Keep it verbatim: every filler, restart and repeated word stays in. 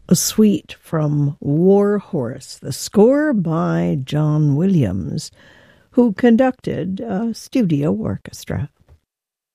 a suite from War Horse, the score by John Williams, who conducted a studio orchestra.